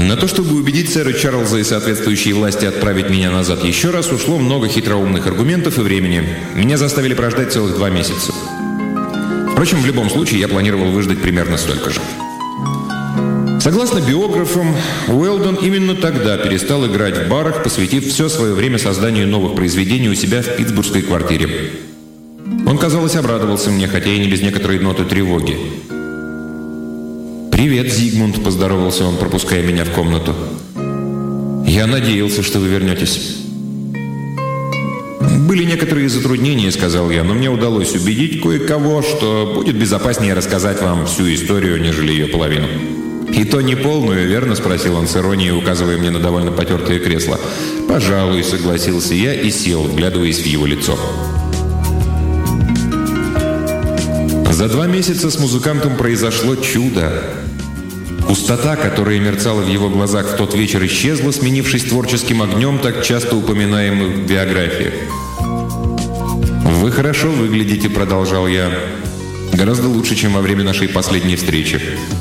На то, чтобы убедить сэра Чарльза и соответствующие власти отправить меня назад еще раз, ушло много хитроумных аргументов и времени. Меня заставили прождать целых 2 месяца. Впрочем, в любом случае, я планировал выждать примерно столько же. Согласно биографам, Уэлдон именно тогда перестал играть в барах, посвятив все свое время созданию новых произведений у себя в питтсбургской квартире. Он, казалось, обрадовался мне, хотя и не без некоторой ноты тревоги. «Привет, Зигмунд», — поздоровался он, пропуская меня в комнату. «Я надеялся, что вы вернетесь». «Были некоторые затруднения», — сказал я, «но мне удалось убедить кое-кого, что будет безопаснее рассказать вам всю историю, нежели ее половину». «И то не полную, верно?» — спросил он с иронией, указывая мне на довольно потертое кресло. «Пожалуй», — согласился я и сел, вглядываясь в его лицо. За 2 месяца с музыкантом произошло чудо. Пустота, которая мерцала в его глазах в тот вечер, исчезла, сменившись творческим огнем, так часто упоминаемым в биографиях. «Вы хорошо выглядите», — продолжал я. «Гораздо лучше, чем во время нашей последней встречи».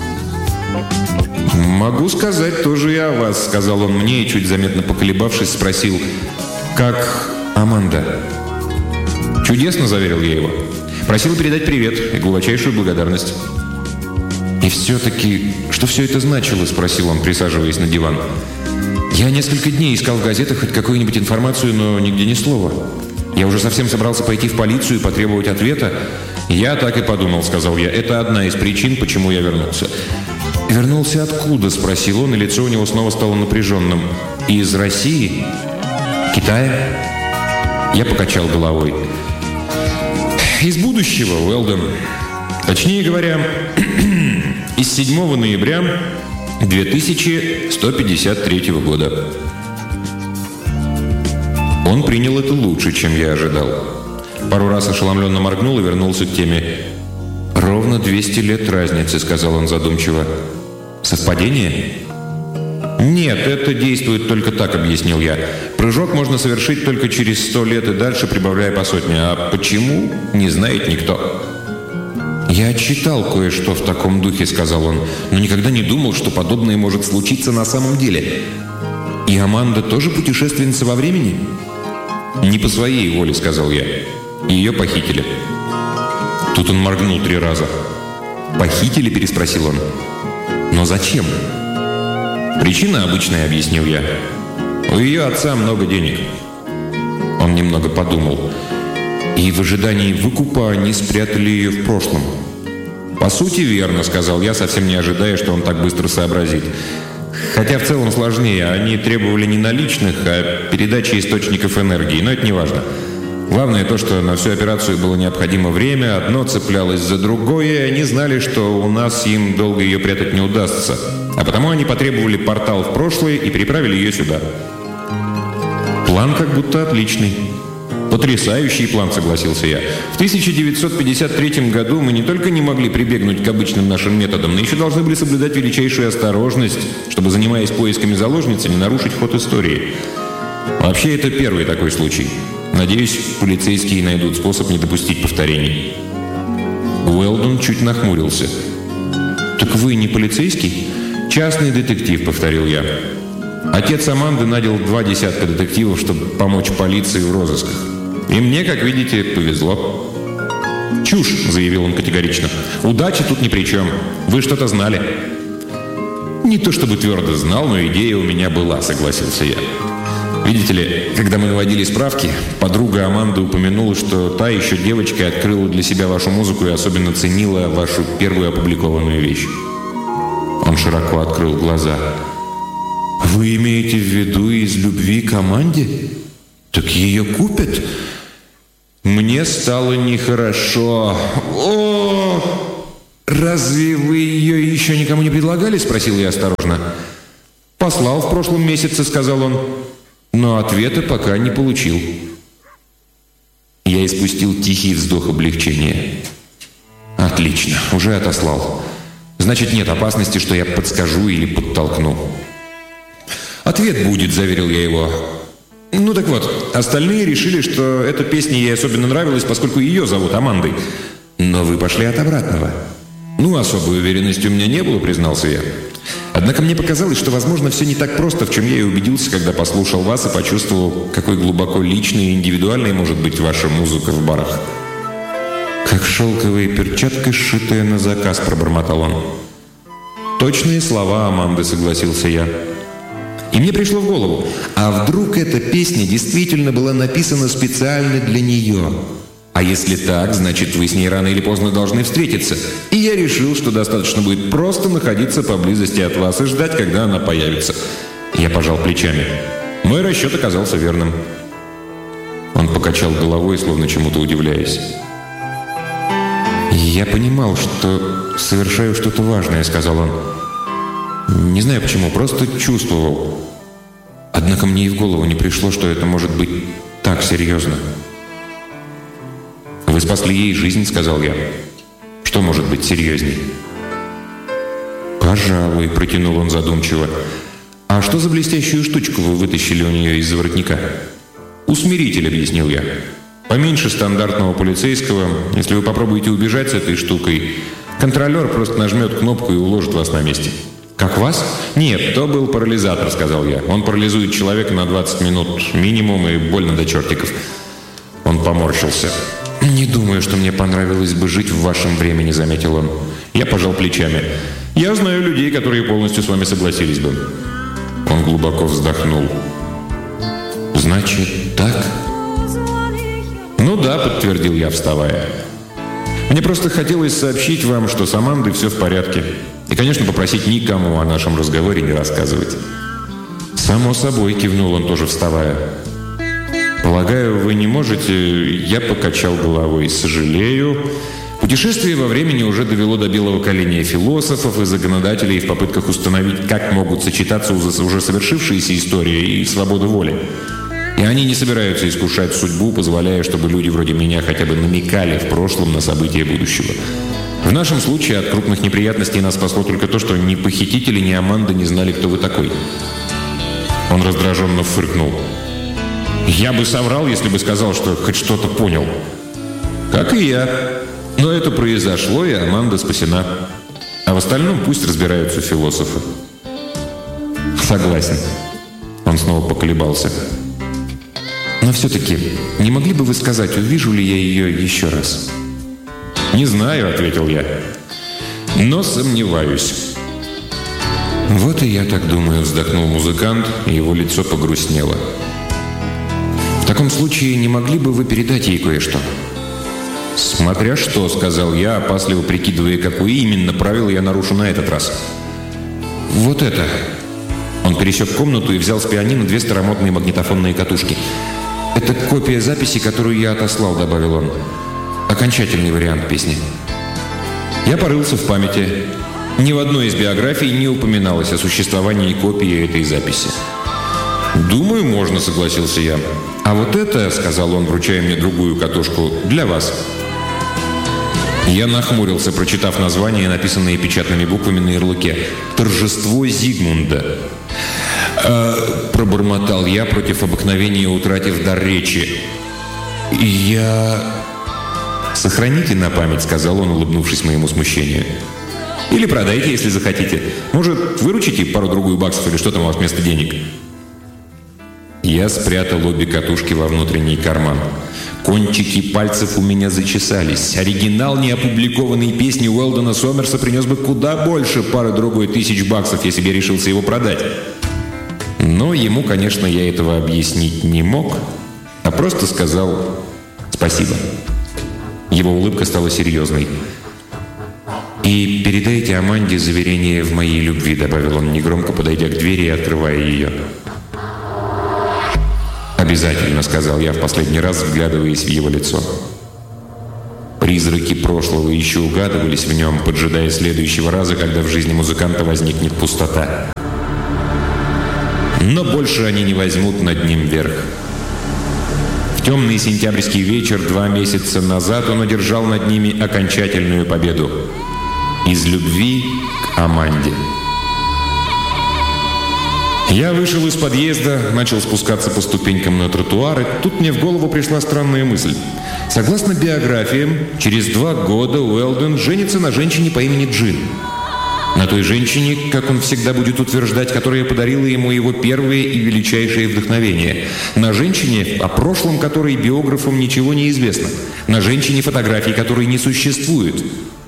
«Могу сказать тоже и о вас», — сказал он мне и, чуть заметно поколебавшись, спросил: «Как Аманда?» «Чудесно», — заверил я его. «Просил передать привет и глубочайшую благодарность». «И все-таки, что все это значило?» — спросил он, присаживаясь на диван. «Я несколько дней искал в газетах хоть какую-нибудь информацию, но нигде ни слова. Я уже совсем собрался пойти в полицию и потребовать ответа». «Я так и подумал», — сказал я. «Это одна из причин, почему я вернулся». «Вернулся откуда?» — спросил он, и лицо у него снова стало напряженным. «Из России? Китая?» Я покачал головой. «Из будущего, Уэлдон. Точнее говоря, из 7 ноября 2153 года». Он принял это лучше, чем я ожидал. Пару раз ошеломленно моргнул и вернулся к теме. «Ровно 200 лет разницы», — сказал он задумчиво. «Совпадение?» «Нет, это действует только так», — объяснил я. «Прыжок можно совершить только через 100 лет и дальше, прибавляя по сотне. А почему, не знает никто». «Я читал кое-что в таком духе», — сказал он, «но никогда не думал, что подобное может случиться на самом деле. И Аманда тоже путешественница во времени?» «Не по своей воле», — сказал я. «Ее похитили». Тут он моргнул 3 раза. «Похитили?» — переспросил он. «Но зачем?» «Причина обычная», — объяснил я. «У ее отца много денег». Он немного подумал. «И в ожидании выкупа они спрятали ее в прошлом». «По сути, верно», — сказал я, совсем не ожидая, что он так быстро сообразит. «Хотя в целом сложнее. Они требовали не наличных, а передачи источников энергии. Но это не важно. Главное то, что на всю операцию было необходимо время, одно цеплялось за другое, и они знали, что у нас им долго ее прятать не удастся. А потому они потребовали портал в прошлое и переправили ее сюда». «План как будто отличный». «Потрясающий план», — согласился я. «В 1953 году мы не только не могли прибегнуть к обычным нашим методам, но еще должны были соблюдать величайшую осторожность, чтобы, занимаясь поисками заложницы, не нарушить ход истории. Вообще, это первый такой случай. Надеюсь, полицейские найдут способ не допустить повторений». Уэлдон чуть нахмурился. «Так вы не полицейский?» «Частный детектив», — повторил я. «Отец Аманды нанял 2 десятка детективов, чтобы помочь полиции в розысках. И мне, как видите, повезло». «Чушь», — заявил он категорично. «Удача тут ни при чем. Вы что-то знали». «Не то чтобы твердо знал, но идея у меня была», — согласился я. «Видите ли, когда мы наводили справки, подруга Аманды упомянула, что та еще девочкой открыла для себя вашу музыку и особенно ценила вашу первую опубликованную вещь». Он широко открыл глаза. «Вы имеете в виду из любви к Аманде? Так ее купят?» Мне стало нехорошо. «О! Разве вы ее еще никому не предлагали?» — спросил я осторожно. «Послал в прошлом месяце», — сказал он, «но ответа пока не получил». Я испустил тихий вздох облегчения. «Отлично, уже отослал. Значит, нет опасности, что я подскажу или подтолкну». «Ответ будет», — заверил я его. «Ну так вот, остальные решили, что эта песня ей особенно нравилась, поскольку ее зовут Амандой. Но вы пошли от обратного». «Ну, особой уверенности у меня не было», — признался я. Однако мне показалось, что, возможно, все не так просто, в чем я и убедился, когда послушал вас и почувствовал, какой глубоко личной и индивидуальной может быть ваша музыка в барах. «Как шелковая перчатка, сшитая на заказ», — пробормотал он. «Точные слова Аманды», — согласился я. И мне пришло в голову, а вдруг эта песня действительно была написана специально для нее? А если так, значит, вы с ней рано или поздно должны встретиться. И я решил, что достаточно будет просто находиться поблизости от вас и ждать, когда она появится. Я пожал плечами. Мой расчет оказался верным. Он покачал головой, словно чему-то удивляясь. «Я понимал, что совершаю что-то важное», — сказал он. «Не знаю почему, просто чувствовал. Однако мне и в голову не пришло, что это может быть так серьезно». «Вы спасли ей жизнь», — сказал я. «Что может быть серьезней?» «Пожалуй», — протянул он задумчиво. «А что за блестящую штучку вы вытащили у нее из-за воротника?» «Усмиритель», — объяснил я. «Поменьше стандартного полицейского. Если вы попробуете убежать с этой штукой, контролер просто нажмет кнопку и уложит вас на месте». «Как вас?» «Нет, то был парализатор», — сказал я. «Он парализует человека на 20 минут минимум и больно до чертиков». Он поморщился. «Не думаю, что мне понравилось бы жить в вашем времени», — заметил он. Я пожал плечами. «Я знаю людей, которые полностью с вами согласились бы». Он глубоко вздохнул. «Значит, так?» «Ну да», — подтвердил я, вставая. «Мне просто хотелось сообщить вам, что с Амандой все в порядке. И, конечно, попросить никому о нашем разговоре не рассказывать». «Само собой», — кивнул он, тоже вставая. «Полагаю, вы не можете...» Я покачал головой. «Сожалею. Путешествие во времени уже довело до белого коленя философов и законодателей в попытках установить, как могут сочетаться уже совершившиеся истории и свобода воли. И они не собираются искушать судьбу, позволяя, чтобы люди вроде меня хотя бы намекали в прошлом на события будущего. В нашем случае от крупных неприятностей нас спасло только то, что ни похитители, ни Аманда не знали, кто вы такой». Он раздраженно фыркнул. «Я бы соврал, если бы сказал, что хоть что-то понял». «Как и я. Но это произошло, и Аманда спасена. А в остальном пусть разбираются философы». «Согласен». Он снова поколебался. «Но все-таки, не могли бы вы сказать, увижу ли я ее еще раз?» «Не знаю», — ответил я. «Но сомневаюсь». «Вот и я так думаю», — вздохнул музыкант, и его лицо погрустнело. «В таком случае, не могли бы вы передать ей кое-что?» «Смотря что», — сказал я, опасливо прикидывая, какое именно правило я нарушу на этот раз. «Вот это». Он пересек комнату и взял с пианино 2 старомодные магнитофонные катушки. «Это копия записи, которую я отослал», — добавил он. «Окончательный вариант песни». Я порылся в памяти. Ни в одной из биографий не упоминалось о существовании копии этой записи. «Думаю, можно», — согласился я. «А вот это», — сказал он, вручая мне другую катушку, — «для вас». Я нахмурился, прочитав название, написанное печатными буквами на ярлыке. «Торжество Зигмунда». Пробормотал я, против обыкновения утратив дар речи. «Я...» «Сохраните на память», — сказал он, улыбнувшись моему смущению. «Или продайте, если захотите. Может, выручите пару-другую баксов или что там у вас вместо денег?» Я спрятал обе катушки во внутренний карман. Кончики пальцев у меня зачесались. Оригинал неопубликованной песни Уэлдона Сомерса принес бы куда больше пары-другой тысяч баксов, если бы я решился его продать. Но ему, конечно, я этого объяснить не мог, а просто сказал «спасибо». Его улыбка стала серьезной. «И передайте Аманде заверение в моей любви», — добавил он, негромко подойдя к двери и открывая ее. «Обязательно», — сказал я в последний раз, вглядываясь в его лицо. Призраки прошлого еще угадывались в нем, поджидая следующего раза, когда в жизни музыканта возникнет пустота. Но больше они не возьмут над ним верх. В темный сентябрьский вечер 2 месяца назад он одержал над ними окончательную победу. Из любви к Аманде. Я вышел из подъезда, начал спускаться по ступенькам на тротуар, и тут мне в голову пришла странная мысль. Согласно биографиям, через 2 года Уэлдон женится на женщине по имени Джин. На той женщине, как он всегда будет утверждать, которая подарила ему его первое и величайшее вдохновение. На женщине, о прошлом которой биографам ничего не известно. На женщине, фотографии которой не существует.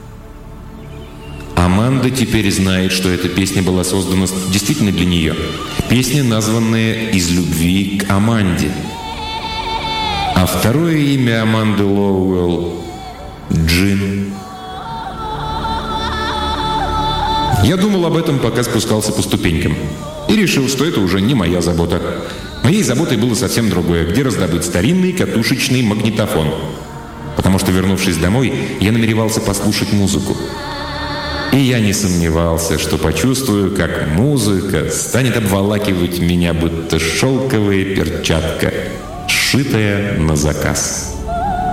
Аманда теперь знает, что эта песня была создана действительно для нее. Песня, названная «Из любви к Аманде». А второе имя Аманды Лоуэлл – Джин. Я думал об этом, пока спускался по ступенькам. И решил, что это уже не моя забота. Моей заботой было совсем другое. Где раздобыть старинный катушечный магнитофон? Потому что, вернувшись домой, я намеревался послушать музыку. И я не сомневался, что почувствую, как музыка станет обволакивать меня, будто шелковая перчатка, сшитая на заказ.